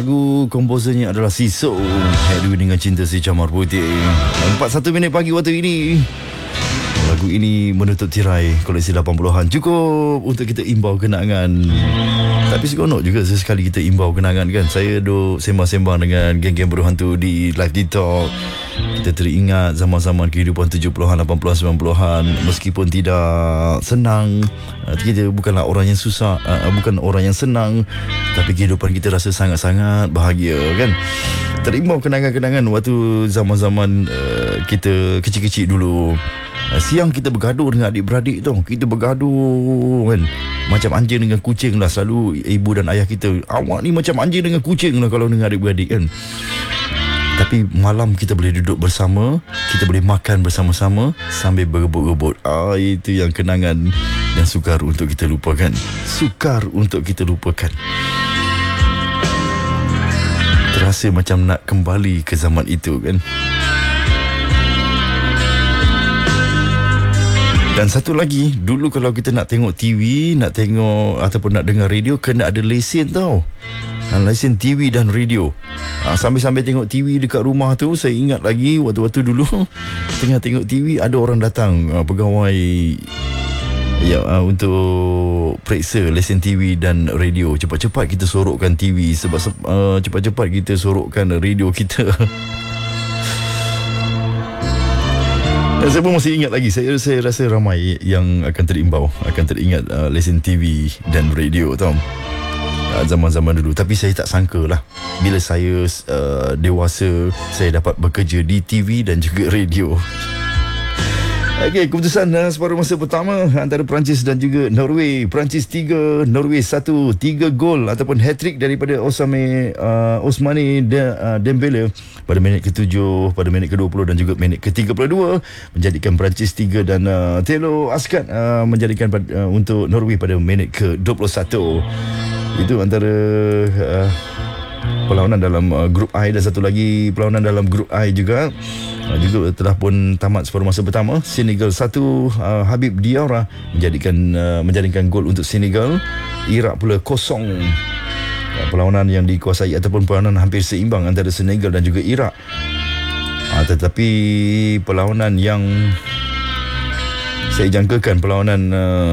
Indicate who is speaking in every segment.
Speaker 1: Lagu komposernya adalah Siso, Headway dengan Cinta Si Camar Putih. 41 minit pagi waktu ini. Lagu ini menutup tirai koleksi 80-an. Cukup untuk kita imbau kenangan. Tapi seronok juga sesekali kita imbau kenangan kan. Saya duk sembang-sembang dengan geng-geng berhantu di Live Talk. Kita teringat zaman-zaman kehidupan 70-an, 80-an, 90-an. Meskipun tidak senang, kita bukanlah orang yang susah, bukan orang yang senang, tapi kehidupan kita rasa sangat-sangat bahagia kan. Terimbau kenangan-kenangan waktu zaman-zaman kita kecil-kecil dulu. Siang kita bergaduh dengan adik-beradik tu. Kita bergaduh kan, macam anjing dengan kucing lah. Selalu ibu dan ayah kita, awak ni macam anjing dengan kucing lah kalau dengan adik-beradik kan. Tapi malam kita boleh duduk bersama, kita boleh makan bersama-sama sambil berebut-rebut. Itu yang kenangan yang sukar untuk kita lupakan. Sukar untuk kita lupakan. Terasa macam nak kembali ke zaman itu kan. Dan satu lagi, dulu kalau kita nak tengok TV, nak tengok ataupun nak dengar radio, kena ada lesen tau. Lesen TV dan radio. Sambil-sambil tengok TV dekat rumah tu, saya ingat lagi waktu-waktu dulu tengah tengok TV, ada orang datang, pegawai untuk periksa lesen TV dan radio. Cepat-cepat kita sorokkan TV, sebab cepat-cepat kita sorokkan radio kita. Dan saya pun masih ingat lagi. Saya rasa ramai yang akan terimbau, akan teringat lesen TV dan radio tau, zaman-zaman dulu. Tapi saya tak sangka lah, bila saya dewasa, saya dapat bekerja di TV dan juga radio. Okey, keputusan separuh masa pertama antara Perancis dan juga Norway. Perancis 3, Norway 1. 3 gol ataupun hat-trick daripada Ousmane Dembele pada minit ke-7, pada minit ke-20 dan juga minit ke-32, menjadikan Perancis 3, dan Thelo Askat menjadikan untuk Norway pada minit ke-21. Itu antara perlawanan dalam grup I. Dan satu lagi perlawanan dalam grup I juga telah pun tamat separuh masa pertama. Senegal 1, Habib Diarra menjadikan gol untuk Senegal. Iraq pula 0. Perlawanan yang dikuasai ataupun perlawanan hampir seimbang antara Senegal dan juga Iraq. Tetapi perlawanan yang saya jangkakan, perlawanan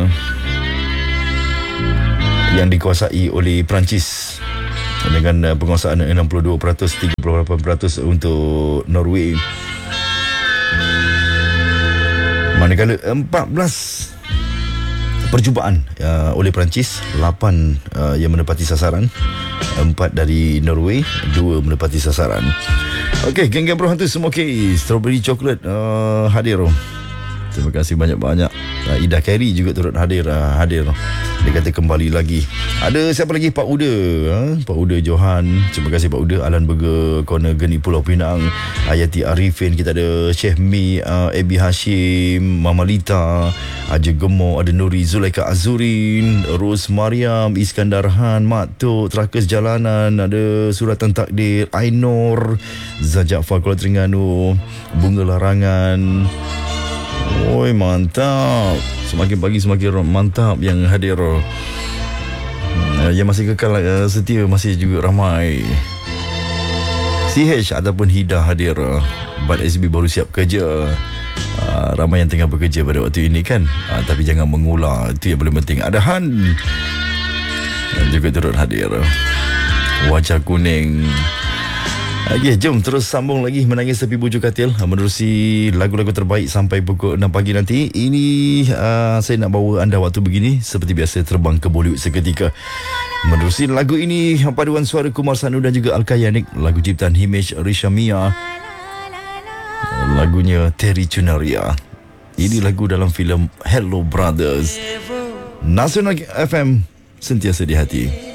Speaker 1: yang dikuasai oleh Perancis dengan penguasaan 62%, 38% untuk Norway. Manakala 14 percubaan oleh Perancis, 8 yang menepati sasaran, 4 dari Norway, 2 menepati sasaran. Okey, geng-geng berhantu semua okey. Strawberry Chocolate hadir. Terima kasih banyak-banyak. Ida Carey juga turut hadir. Dia kata kembali lagi. Ada siapa lagi? Pak Uda, Pak Uda Johan. Terima kasih Pak Uda. Alan Burger Corner Geni Pulau Pinang. Ayati Arifin. Kita ada Syekh Mi, Ebi Hashim, Mama Lita, Haji Gemuk, ada Nuri Zulaika Azurin, Ros Mariam, Iskandar Han, Mak Tok, Trakas Jalanan, ada Suratan Takdir, Ainur, Zajafar Kuala Terengganu, Bunga Larangan. Oi, mantap. Semakin pagi semakin mantap yang hadir. Yang masih kekal setia masih juga ramai. CH ataupun Hida hadir. Bat SB baru siap kerja. Ramai yang tengah bekerja pada waktu ini kan. Tapi jangan mengular, itu yang paling penting. Ada Han yang juga turut hadir. Wajah kuning. Okey, jom terus sambung lagi Menangis Tepi Bujur Katil, menerusi lagu-lagu terbaik sampai pukul 6 pagi nanti. Ini saya nak bawa anda waktu begini seperti biasa, terbang ke Bollywood seketika. Menerusi lagu ini, paduan suara Kumar Sanu dan juga Al-Kayanik, lagu ciptaan Himesh Reshamia, lagunya Terry Chunaria. Ini lagu dalam filem Hello Brothers. Nasional FM, sentiasa di hati.